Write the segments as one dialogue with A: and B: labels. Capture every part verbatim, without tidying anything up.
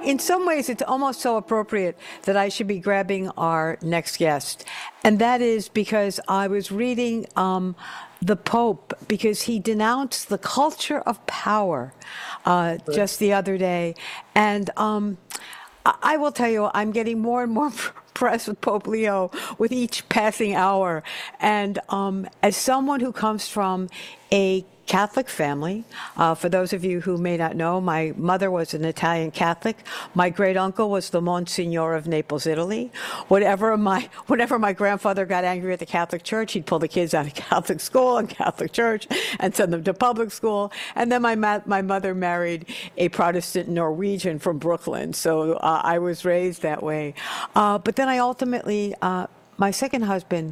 A: in some ways, it's almost so appropriate that I should be grabbing our next guest. And that is because I was reading um, the Pope, because he denounced the culture of power uh, just the other day. And um, I I will tell you, I'm getting more and more impressed with Pope Leo with each passing hour. And um, as someone who comes from a Catholic family, uh, for those of you who may not know, my mother was an Italian Catholic. My great uncle was the Monsignor of Naples, Italy. Whatever my, whenever my grandfather got angry at the Catholic Church, he'd pull the kids out of Catholic school and Catholic church and send them to public school. And then my ma- my mother married a Protestant Norwegian from Brooklyn, so uh, I was raised that way. Uh, but then I ultimately, uh, my second husband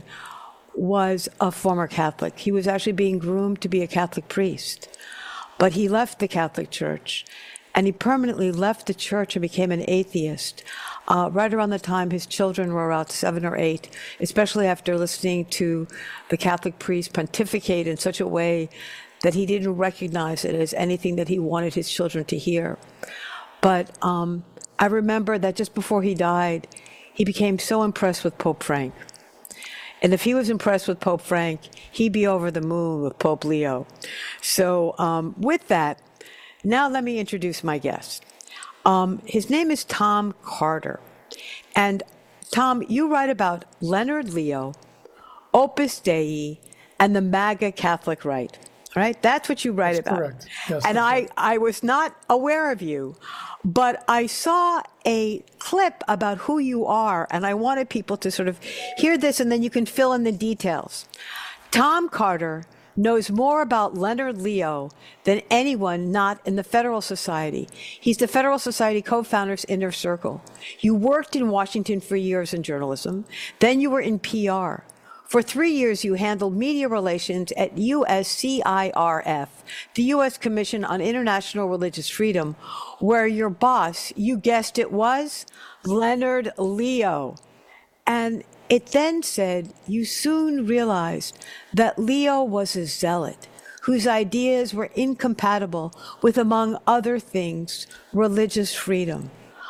A: was a former Catholic. He was actually being groomed to be a Catholic priest. But he left the Catholic Church, and he permanently left the church and became an atheist uh, right around the time his children were about seven or eight, especially after listening to the Catholic priest pontificate in such a way that he didn't recognize it as anything that he wanted his children to hear. But um, I remember that just before he died, he became so impressed with Pope Frank. And if he was impressed with Pope Frank, he'd be over the moon with Pope Leo. So um, with that, now let me introduce my guest. Um, his name is Tom Carter. And Tom, you write about Leonard Leo, Opus Dei, and the MAGA Catholic right, right? That's what you write
B: That's
A: about.
B: Correct. Yes,
A: and I,
B: right.
A: I was not aware of you, but I saw a clip about who you are, and I wanted people to sort of hear this, and then you can fill in the details. Tom Carter knows more about Leonard Leo than anyone not in the Federal Society. He's the Federal Society co-founder's inner circle. You worked in Washington for years in journalism. Then you were in P R. For three years, you handled media relations at U S C I R F, the U S Commission on International Religious Freedom, where your boss, you guessed it was, Leonard Leo. And it then said you soon realized that Leo was a zealot whose ideas were incompatible with, among other things, religious freedom.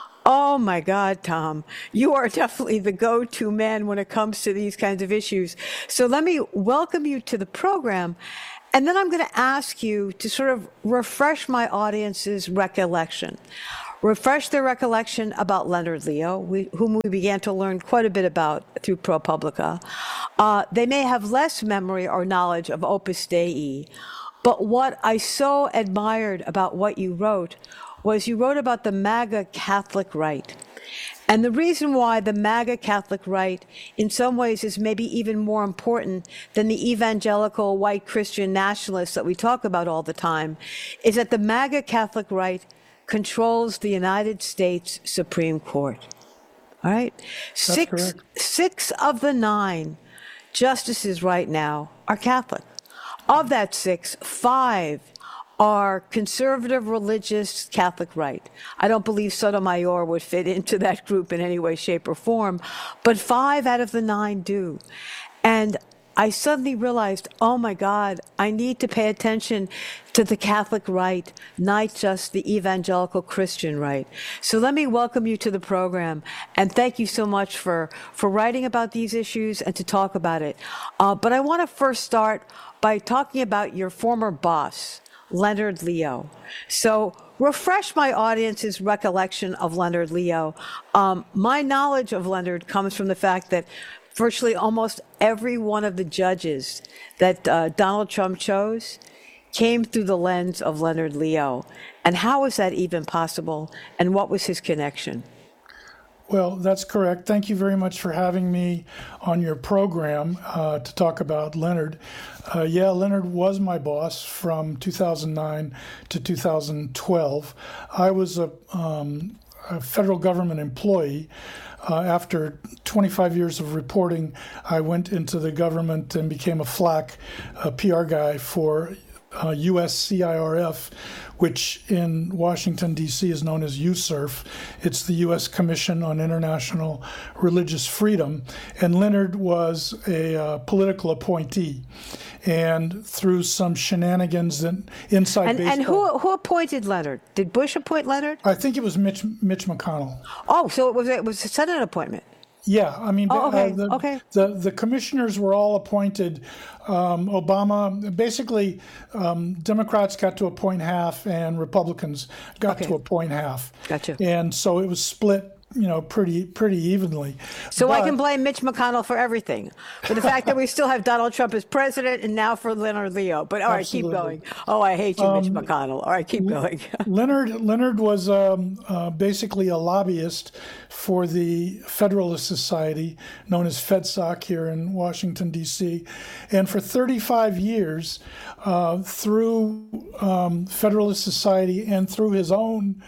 A: Oh my God, Tom, you are definitely the go-to man when it comes to these kinds of issues. So let me welcome you to the program. And then I'm going to ask you to sort of refresh my audience's recollection. Refresh their recollection about Leonard Leo, we, whom we began to learn quite a bit about through ProPublica. Uh, they may have less memory or knowledge of Opus Dei, but what I so admired about what you wrote was you wrote about the MAGA Catholic right. And the reason why the MAGA Catholic right in some ways is maybe even more important than the evangelical white Christian nationalists that we talk about all the time is that the MAGA Catholic right controls the United States Supreme Court. All right?
B: That's
A: Six,
B: correct.
A: six of the nine justices right now are Catholic. Of that six, five are conservative, religious, Catholic right. I don't believe Sotomayor would fit into that group in any way, shape, or form, but five out of the nine do. And I suddenly realized, oh my God, I need to pay attention to the Catholic right, not just the evangelical Christian right. So let me welcome you to the program, and thank you so much for, for writing about these issues and to talk about it. Uh, but I want to first start by talking about your former boss, Leonard Leo. So refresh my audience's recollection of Leonard Leo. Um, my knowledge of Leonard comes from the fact that virtually almost every one of the judges that uh, Donald Trump chose came through the lens of Leonard Leo. And how was that even possible? And what was his connection?
B: Well, that's correct. Thank you very much for having me on your program uh, to talk about Leonard. Uh, yeah, Leonard was my boss from two thousand nine to two thousand twelve. I was a, um, a federal government employee. Uh, after twenty-five years of reporting, I went into the government and became a FLAC, a P R guy for uh, U S C I R F, which in Washington, D C is known as U S C I R F. It's the U S Commission on International Religious Freedom. And Leonard was a uh, political appointee. And through some shenanigans and inside
A: And,
B: baseball.
A: and who who appointed Leonard? Did Bush appoint Leonard?
B: I think it was Mitch Mitch McConnell.
A: Oh, so it was it was a Senate appointment.
B: Yeah, I mean,
A: Oh, okay,
B: uh, the,
A: okay.
B: the the commissioners were all appointed. Um, Obama, basically, um, Democrats got to appoint half, and Republicans got
A: Okay.
B: to appoint half.
A: Gotcha.
B: And so it was split, you know, pretty pretty evenly.
A: So I
B: But-
A: can blame Mitch McConnell for everything, for the fact that we still have Donald Trump as president, and now for Leonard Leo. But all right, keep
B: Absolutely.
A: going. Oh, I hate you, Mitch McConnell. All right, keep going.
B: Leonard Leonard was um, uh, basically a lobbyist for the Federalist Society, known as FedSoc here in Washington, D C. And for thirty-five years, uh, through um, Federalist Society and through his own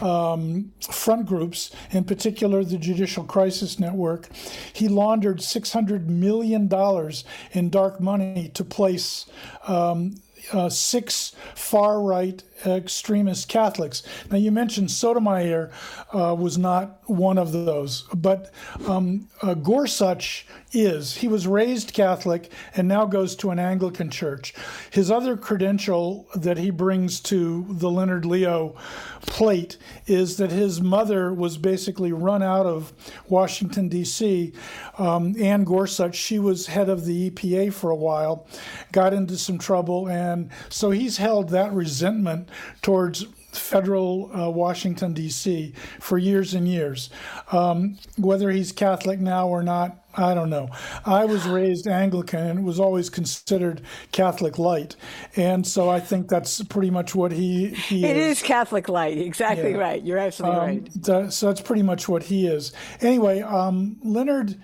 B: um, front groups, in particular the Judicial Crisis Network, he laundered six hundred million dollars in dark money to place um, uh, six far-right extremist Catholics. Now, you mentioned Sotomayor uh, was not one of those, but um, uh, Gorsuch is. He was raised Catholic and now goes to an Anglican church. His other credential that he brings to the Leonard Leo plate is that his mother was basically run out of Washington, D C. Um, Ann Gorsuch, she was head of the E P A for a while, got into some trouble, and so he's held that resentment towards federal uh, Washington, D C for years and years. Um, whether he's Catholic now or not, I don't know. I was raised Anglican and was always considered Catholic light. And so I think that's pretty much what he, he
A: It
B: is.
A: is Catholic light. Exactly
B: Yeah.
A: right. You're absolutely
B: Um,
A: right.
B: th- so that's pretty much what he is. Anyway, um, Leonard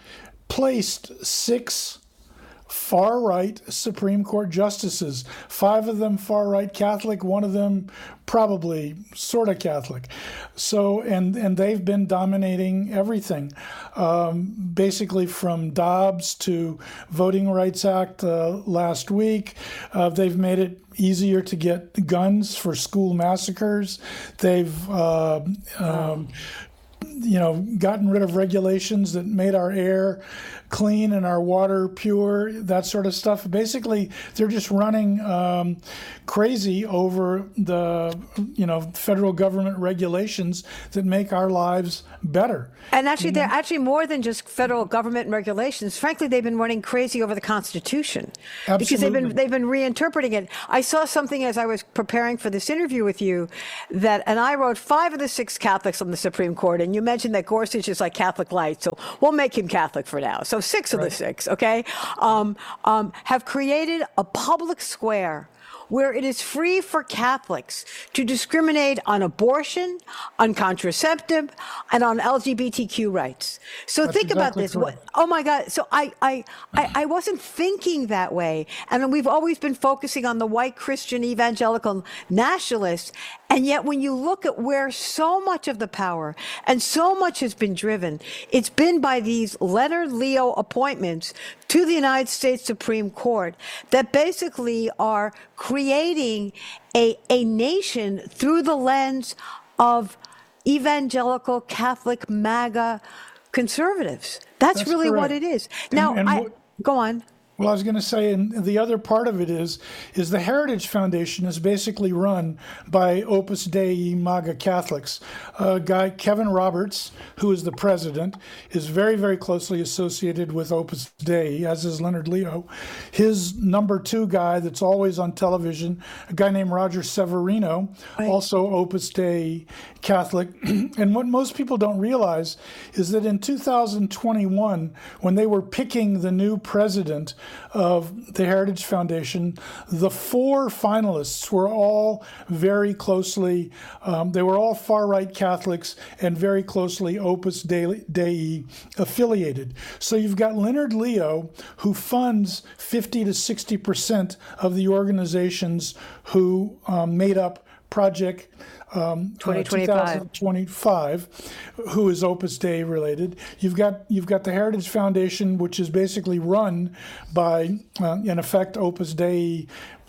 B: placed six far-right Supreme Court justices, five of them far-right Catholic, one of them probably sort of Catholic. So, and, and they've been dominating everything, um, basically from Dobbs to Voting Rights Act uh, last week. Uh, they've made it easier to get guns for school massacres. They've uh, um, you know, gotten rid of regulations that made our air clean and our water pure, that sort of stuff. Basically, they're just running um, crazy over the, you know, federal government regulations that make our lives better.
A: And actually, they're actually more than just federal government and regulations. Frankly, they've been running crazy over the Constitution because they've been
B: Absolutely.
A: they've been reinterpreting it. I saw something as I was preparing for this interview with you that, and I wrote five of the six Catholics on the Supreme Court, and you mentioned that Gorsuch is like Catholic light, so we'll make him Catholic for now. So six of the
B: Right.
A: six, okay, um, um, have created a public square where it is free for Catholics to discriminate on abortion, on contraceptive, and on L G B T Q rights. So
B: That's
A: think about
B: exactly
A: this.
B: correct.
A: What, oh my God. So I, I, I, I wasn't thinking that way. And we've always been focusing on the white Christian evangelical nationalists. And yet when you look at where so much of the power and so much has been driven, it's been by these Leonard Leo appointments to the United States Supreme Court that basically are creating a, a nation through the lens of evangelical Catholic MAGA conservatives. That's,
B: That's
A: really what
B: correct.
A: it is. Now,
B: and
A: I,
B: what-
A: go on.
B: Well, I was going to say, and the other part of it is, is the Heritage Foundation is basically run by Opus Dei MAGA Catholics. A guy, Kevin Roberts, who is the president, is very, very closely associated with Opus Dei, as is Leonard Leo. His number two guy that's always on television, a guy named Roger Severino,
A: Right.
B: also Opus Dei Catholic. And what most people don't realize is that in two thousand twenty-one, when they were picking the new president of the Heritage Foundation, the four finalists were all very closely, um, they were all far-right Catholics and very closely Opus Dei, Dei affiliated. So you've got Leonard Leo, who funds fifty to sixty percent of the organizations who um, made up Project um,
A: twenty twenty-five.
B: uh, twenty twenty-five, who is Opus Dei related. You've got you've got the Heritage Foundation, which is basically run by, uh, in effect, Opus Dei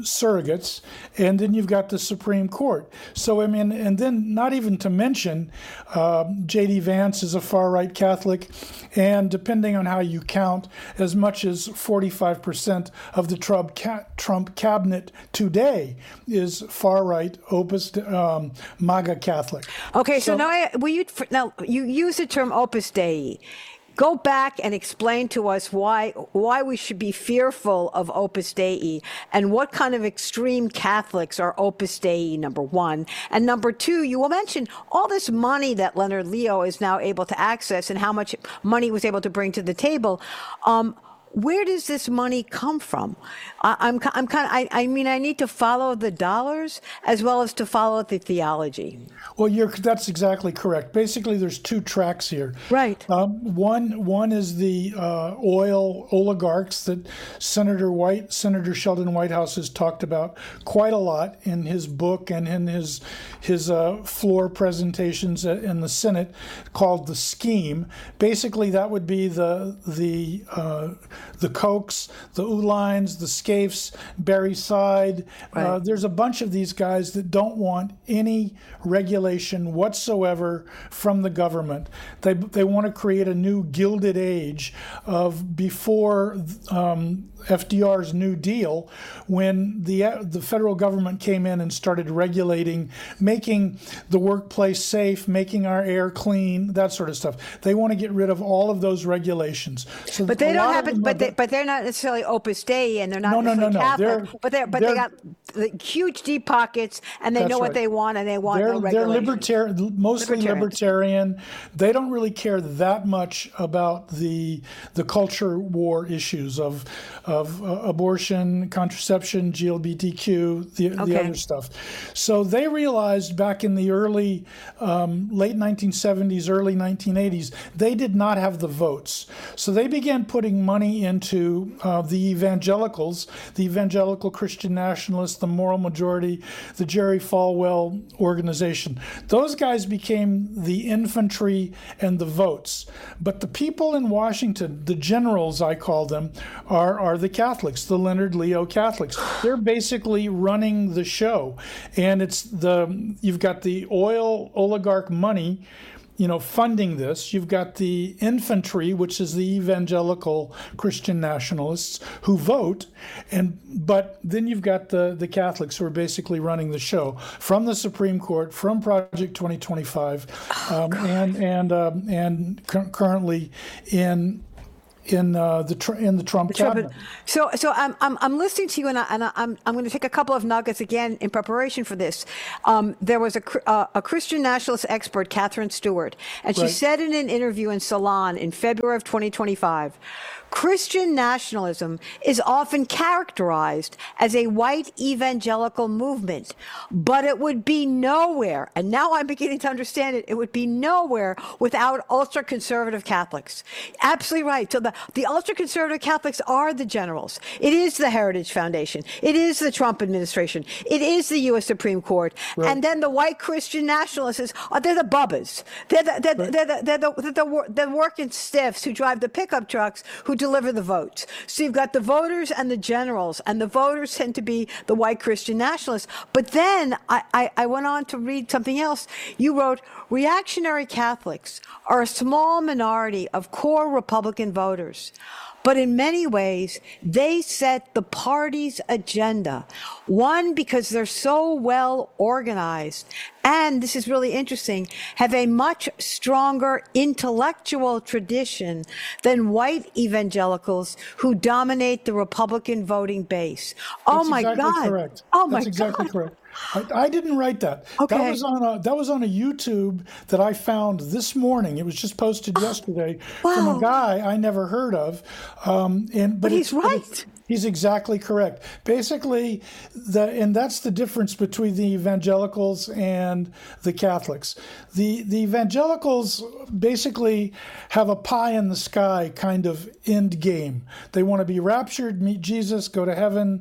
B: surrogates, and then you've got the Supreme Court. So I mean, and then not even to mention, uh, J D. Vance is a far-right Catholic, and depending on how you count, as much as forty-five percent of the Trump ca- Trump cabinet today is far-right Opus um, MAGA Catholic.
A: Okay, so, so now I, will you now you use the term Opus Dei. Go back and explain to us why why we should be fearful of Opus Dei and what kind of extreme Catholics are Opus Dei, number one. And number two, you will mention all this money that Leonard Leo is now able to access and how much money he was able to bring to the table. Um, Where does this money come from? I, I'm, I'm kind of, I, I mean, I need to follow the dollars as well as to follow the theology.
B: Well, you're, that's exactly correct. Basically, there's two tracks here.
A: Right.
B: Um, one, one is the uh, oil oligarchs that Senator White, Senator Sheldon Whitehouse has talked about quite a lot in his book and in his his uh, floor presentations in the Senate, called The Scheme. Basically, that would be the the uh, the Kochs, the Uhlines, the Scaife, Barry Side. Right. Uh, there's a bunch of these guys that don't want any regulation whatsoever from the government. They they want to create a new gilded age of before um, F D R's New Deal, when the the federal government came in and started regulating, making the workplace safe, making our air clean, that sort of stuff. They want to get rid of all of those regulations. So
A: but they don't have it. But they, but they're not necessarily Opus Dei, and they're not
B: no, no,
A: necessarily
B: no, no.
A: Catholic.
B: They're,
A: but they but
B: they're,
A: they got the huge deep pockets, and they know what
B: right.
A: they want, and they want
B: they're,
A: no
B: They're
A: regulation.
B: libertarian, mostly libertarian. They don't really care that much about the the culture war issues of of uh, abortion, contraception, G L B T Q, the,
A: okay.
B: the other stuff. So they realized back in the early, um, late nineteen seventies, early nineteen eighties, they did not have the votes. So they began putting money into uh, the evangelicals, the Evangelical Christian Nationalists, the Moral Majority, the Jerry Falwell organization. Those guys became the infantry and the votes. But the people in Washington, the generals, I call them, are, are the Catholics, the Leonard Leo Catholics. They're basically running the show. And it's the you've got the oil oligarch money, you know, funding this. You've got the infantry, which is the evangelical Christian nationalists who vote, and but then you've got the, the Catholics who are basically running the show from the Supreme Court, from Project twenty twenty-five, um, and and um, and cu- currently in. in uh, the tr- in the Trump
A: the
B: cabinet.
A: Trump. So so I'm I'm I'm listening to you, and, I, and I, I'm I'm going to take a couple of nuggets again in preparation for this. Um, there was a uh, a Christian nationalist expert, Catherine Stewart, and she
B: Right.
A: said in an interview in Salon in February of twenty twenty-five. Christian nationalism is often characterized as a white evangelical movement, but it would be nowhere, and now I'm beginning to understand it, it would be nowhere without ultra-conservative Catholics. Absolutely right. So the, the ultra-conservative Catholics are the generals. It is the Heritage Foundation. It is the Trump administration. It is the U S Supreme Court. Right. And then the white Christian nationalists, are, they're the bubbas. They're the, they're, right. they're, the, they're, the, they're, the, they're the working stiffs who drive the pickup trucks, who deliver the votes. So you've got the voters and the generals, and the voters tend to be the white Christian nationalists. But then I, I, I went on to read something else. You wrote, reactionary Catholics are a small minority of core Republican voters, but in many ways, they set the party's agenda. One, because they're so well organized, and this is really interesting, have a much stronger intellectual tradition than white evangelicals who dominate the Republican voting base. Oh
B: That's
A: my
B: exactly
A: God.
B: Correct.
A: Oh my
B: That's exactly
A: God.
B: correct. I, I didn't write that.
A: Okay.
B: That was on a that was on a YouTube that I found this morning. It was just posted yesterday
A: wow.
B: from a guy I never heard of. Um, and but,
A: But he's
B: it's-
A: right.
B: it's- He's exactly correct. Basically, the and that's the difference between the evangelicals and the Catholics. The the evangelicals basically have a pie in the sky kind of end game. They want to be raptured, meet Jesus, go to heaven,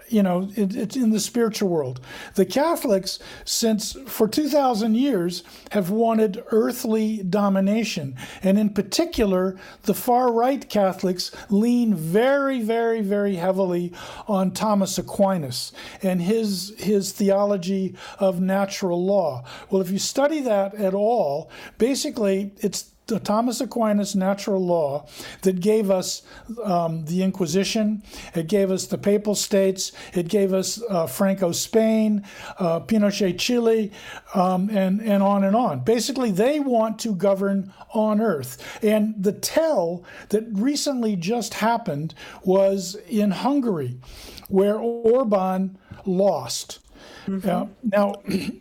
B: you know, it, it's in the spiritual world. The Catholics, since for two thousand years, have wanted earthly domination. And in particular, the far-right Catholics lean very, very, very heavily on Thomas Aquinas and his, his theology of natural law. Well, if you study that at all, basically it's the Thomas Aquinas natural law that gave us um, the Inquisition, it gave us the Papal States, it gave us uh, Franco Spain, uh, Pinochet Chile, um, and, and on and on. Basically, they want to govern on earth. And the tell that recently just happened was in Hungary, where Orban lost. Mm-hmm. Uh, now,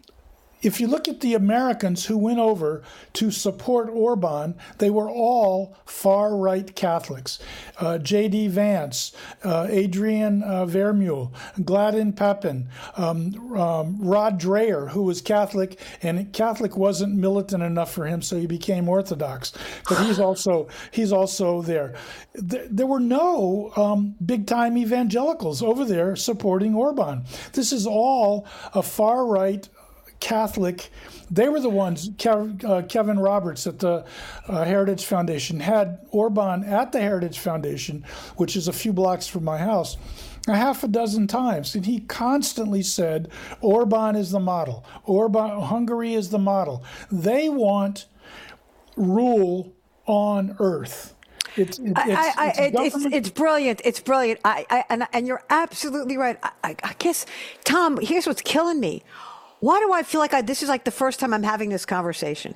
B: if you look at the Americans who went over to support Orban, they were all far-right Catholics. Uh, J D. Vance, uh, Adrian uh, Vermeule, Gladyn Pepin, um, um, Rod Dreher, who was Catholic, and Catholic wasn't militant enough for him, so he became Orthodox. But he's also he's also there. There, there were no um, big-time evangelicals over there supporting Orban. This is all a far-right Catholic. They were the ones, Kev, uh, Kevin Roberts at the uh, Heritage Foundation had Orban at the Heritage Foundation, which is a few blocks from my house, a half a dozen times. And he constantly said, Orban is the model. Orban, Hungary is the model. They want rule on earth. It's, it, it's,
A: I, I,
B: it's,
A: it's, it's brilliant. It's brilliant. I, I, and, and you're absolutely right. I, I, I guess, Tom, here's what's killing me. Why do I feel like I, this is like the first time I'm having this conversation?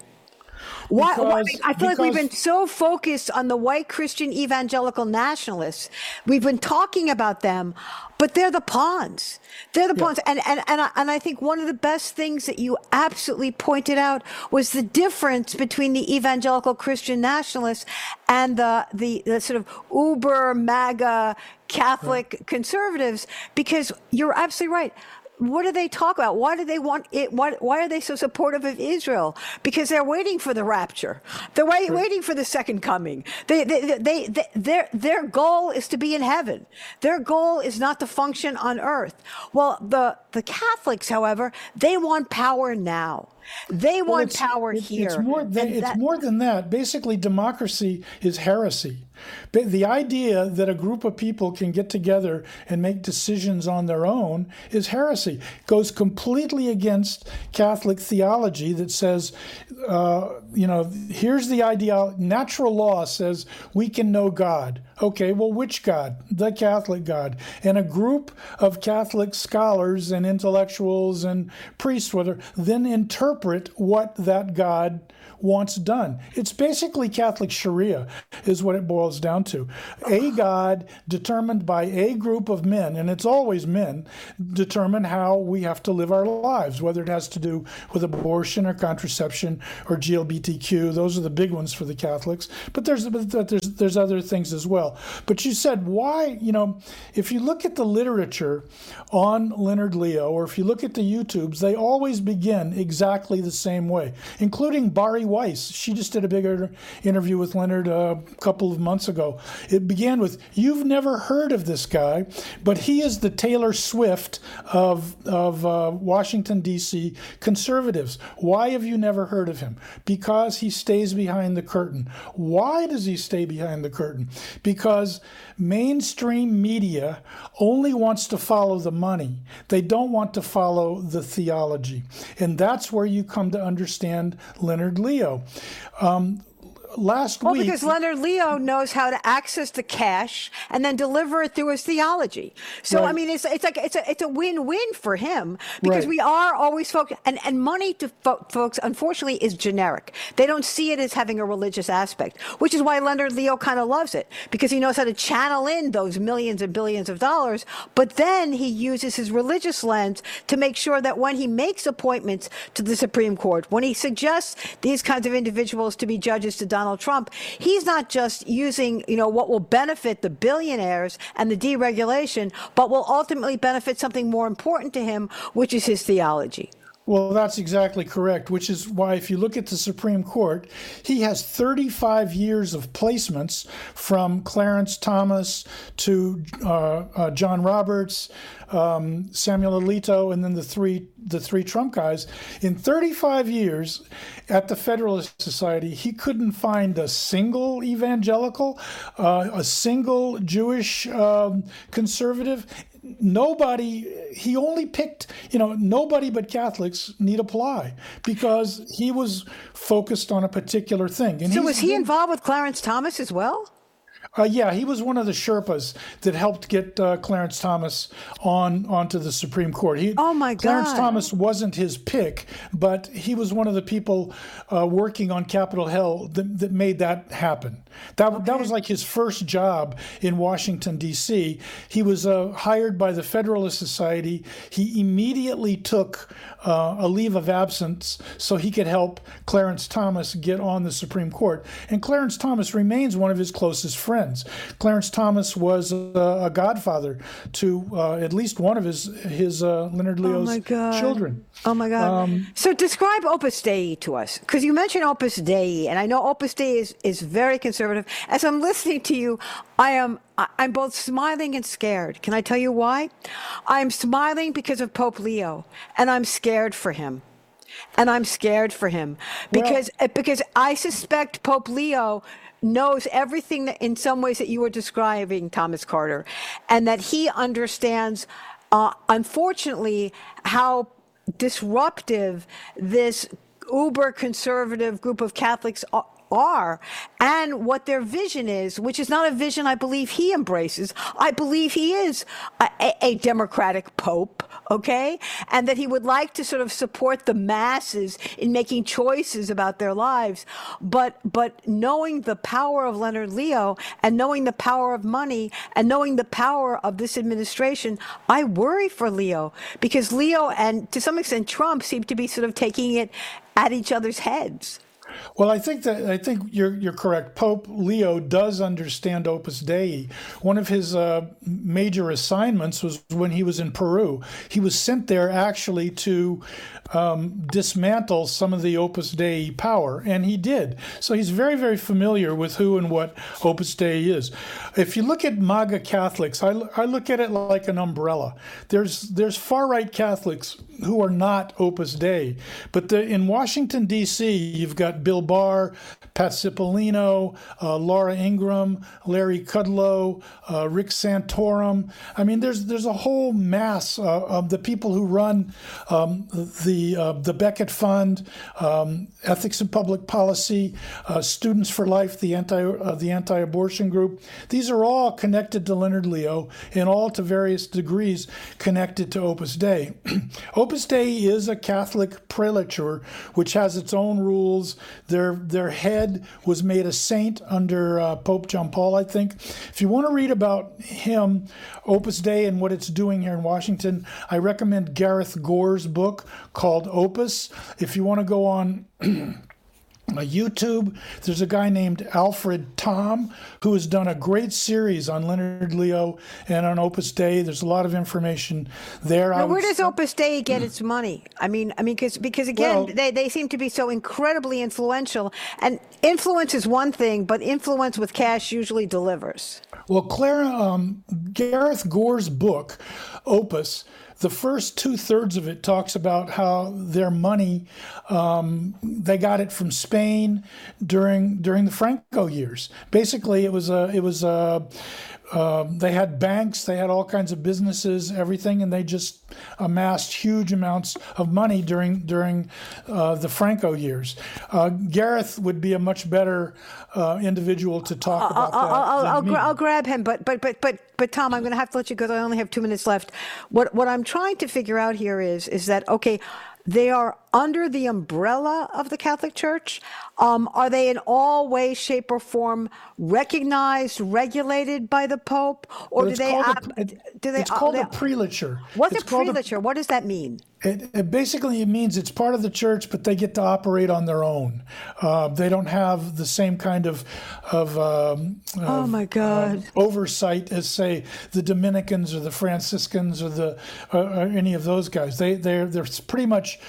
A: Why,
B: because,
A: why I feel like we've
B: because,
A: been so focused on the white Christian evangelical nationalists. We've been talking about them, but they're the pawns. They're the yeah. pawns. And, and, and, I, and I think one of the best things that you absolutely pointed out was the difference between the evangelical Christian nationalists and the, the, the sort of uber MAGA Catholic right. conservatives, because you're absolutely right. What do they talk about? Why do they want it? Why, why are they so supportive of Israel? Because they're waiting for the rapture. They're wait,
B: right.
A: waiting for the second coming. They, they, they, they, their, their goal is to be in heaven. Their goal is not to function on earth. Well, the, the Catholics, however, they want power now. They
B: well,
A: want power
B: it,
A: here.
B: It's more than, it's that, more than that. Basically, democracy is heresy. The idea that a group of people can get together and make decisions on their own is heresy. It goes completely against Catholic theology that says, uh, you know, here's the ideal. Natural law says we can know God. Okay, well, which God? The Catholic God. And a group of Catholic scholars and intellectuals and priests, whether then interpret what that God wants done. It's basically Catholic Sharia is what it boils down to. A God determined by a group of men, and it's always men, determine how we have to live our lives, whether it has to do with abortion or contraception or G L B T Q. Those are the big ones for the Catholics. But there's there's there's other things as well. But you said, why, you know, if you look at the literature on Leonard Leo, or if you look at the YouTubes, they always begin exactly the same way, including Bari Weiss. She just did a big interview with Leonard a couple of months ago. It began with, you've never heard of this guy, but he is the Taylor Swift of, of uh, Washington, D C conservatives. Why have you never heard of him? Because he stays behind the curtain. Why does he stay behind the curtain? Because mainstream media only wants to follow the money. They don't want to follow the theology. And that's where you come to understand Leonard Leo. Um, last
A: well,
B: week...
A: because Leonard Leo knows how to access the cash and then deliver it through his theology. So, right. I mean, it's it's like it's a it's a win-win for him, because right. we are always focused, and, and money to fo- folks, unfortunately, is generic. They don't see it as having a religious aspect, which is why Leonard Leo kind of loves it, because he knows how to channel in those millions and billions of dollars, but then he uses his religious lens to make sure that when he makes appointments to the Supreme Court, when he suggests these kinds of individuals to be judges to Donald Trump, he's not just using, you know, what will benefit the billionaires and the deregulation, but will ultimately benefit something more important to him, which is his theology.
B: Well, that's exactly correct, which is why if you look at the Supreme Court, he has thirty-five years of placements from Clarence Thomas to uh, uh, John Roberts, um, Samuel Alito, and then the three the three Trump guys. In thirty-five years at the Federalist Society, he couldn't find a single evangelical, uh, a single Jewish um, conservative. Nobody, he only picked, you know, nobody but Catholics need apply because he was focused on a particular thing. And
A: So
B: he's
A: was he
B: been-
A: involved with Clarence Thomas as well?
B: Uh, yeah, he was one of the Sherpas that helped get uh, Clarence Thomas on onto the Supreme Court. He,
A: Oh, my
B: Clarence
A: God.
B: Thomas wasn't his pick, but he was one of the people uh, working on Capitol Hill that, that made that happen. That that was like his first job in Washington, D C. He was uh, hired by the Federalist Society. He immediately took uh, a leave of absence so he could help Clarence Thomas get on the Supreme Court. And Clarence Thomas remains one of his closest friends. Clarence Thomas was a, a godfather to uh, at least one of his his uh, Leonard Leo's
A: my God.
B: children.
A: Oh my God!
B: Um,
A: so describe Opus Dei to us, because you mentioned Opus Dei, and I know Opus Dei is, is very conservative. As I'm listening to you, I am I- I'm both smiling and scared. Can I tell you why? I'm smiling because of Pope Leo, and I'm scared for him. And I'm scared for him because because I suspect Pope Leo knows everything that, in some ways, that you were describing, Thomas Carter, and that he understands, uh, unfortunately, how disruptive this uber conservative group of Catholics are. are and what their vision is, which is not a vision I believe he embraces. I believe he is a, a, a democratic pope, okay? And that he would like to sort of support the masses in making choices about their lives. But but knowing the power of Leonard Leo and knowing the power of money and knowing the power of this administration, I worry for Leo, because Leo and to some extent Trump seem to be sort of taking it at each other's heads.
B: Well, I think that I think you're you're correct. Pope Leo does understand Opus Dei. One of his uh, major assignments was when he was in Peru. He was sent there actually to um, dismantle some of the Opus Dei power, and he did. So he's very, very familiar with who and what Opus Dei is. If you look at MAGA Catholics, I, I look at it like an umbrella. There's there's far right Catholics who are not Opus Dei, but the, in Washington D C, you've got Bill Barr, Pat Cipollino, uh, Laura Ingraham, Larry Kudlow, uh, Rick Santorum. I mean, there's there's a whole mass uh, of the people who run um, the uh, the Beckett Fund, um, Ethics and Public Policy, uh, Students for Life, the anti uh, the anti-abortion group. These are all connected to Leonard Leo, and all to various degrees connected to Opus Dei. Opus Dei is a Catholic prelature which has its own rules. Their their head was made a saint under uh, Pope John Paul, I think. If you want to read about him, Opus Dei, and what it's doing here in Washington, I recommend Gareth Gore's book called Opus. If you want to go on Uh, YouTube, there's a guy named Alfred Tom who has done a great series on Leonard Leo and on Opus Dei. There's a lot of information there.
A: Now, where
B: would
A: does
B: say-
A: Opus Dei get its money? I mean, I mean, because because again,
B: Well-
A: they, they seem to be so incredibly influential, and influence is one thing, but influence with cash usually delivers.
B: Well, Clara, um, Gareth Gore's book, Opus, the first two thirds of it talks about how their money, um, they got it from Spain during during the Franco years. Basically, it was a it was a um, they had banks, they had all kinds of businesses, everything, and they just amassed huge amounts of money during during uh, the Franco years. Uh, Gareth would be a much better uh, individual to talk about
A: I'll,
B: that.
A: I'll,
B: than
A: I'll,
B: me.
A: gra- I'll grab him, but but but but but Tom, I'm going to have to let you go. I only have two minutes left. What what I'm trying to figure out here is is that okay? They are under the umbrella of the Catholic Church. Um, are they in all way, shape, or form recognized, regulated by the Pope, or
B: Well,
A: do
B: it's
A: they?
B: called a-
A: op-
B: it-
A: do they?
B: it's
A: uh,
B: called
A: they-
B: a prelature.
A: What's
B: It's
A: a
B: called a-
A: prelature? What does that mean?
B: It, it basically it means it's part of the church, but they get to operate on their own. Uh, they don't have the same kind of of, um,
A: Oh
B: of,
A: my God.
B: uh, oversight as, say, the Dominicans or the Franciscans or the uh, or any of those guys. They they're they're pretty much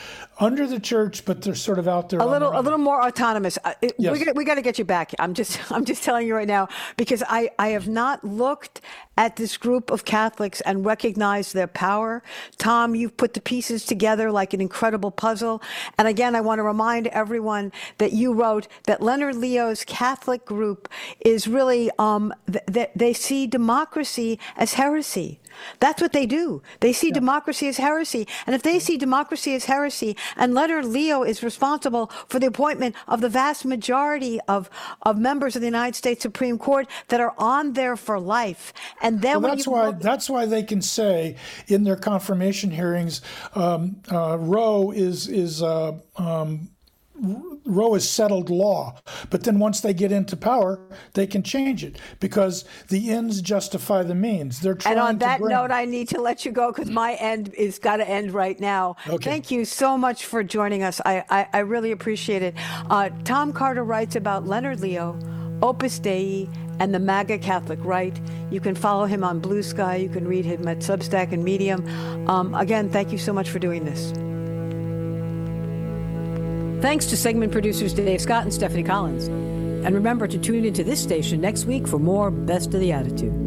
B: under the church, but they're sort of out there.
A: A
B: on
A: little,
B: their
A: a
B: own.
A: little more autonomous. Uh, it-
B: Yes.
A: We got, we got to get you back. I'm just, I'm just telling you right now because I, I have not looked at this group of Catholics and recognized their power. Tom, you've put the pieces together like an incredible puzzle. And again, I want to remind everyone that you wrote that Leonard Leo's Catholic group is really, um, th- th- they see democracy as heresy. That's what they do. They see democracy as heresy. And if they see democracy as heresy, and Leonard Leo is responsible for the appointment of the vast majority of, of members of the United States Supreme Court that are on there for life. And then
B: Well,
A: when
B: that's
A: you
B: why
A: look-
B: that's why they can say in their confirmation hearings, um, uh, Roe is is uh, um, Roe is settled law. But then once they get into power, they can change it because the ends justify the means. They're trying
A: And on
B: to
A: that
B: bring,
A: note, I need to let you go because my end is got to end right now.
B: Okay.
A: Thank you so much for joining us. I, I, I really appreciate it. Uh, Tom Carter writes about Leonard Leo, Opus Dei, and the MAGA Catholic right. You can follow him on Blue Sky. You can read him at Substack and Medium. Um, again, thank you so much for doing this. Thanks to segment producers Dave Scott and Stephanie Collins. And remember to tune into this station next week for more Best of the Attitude.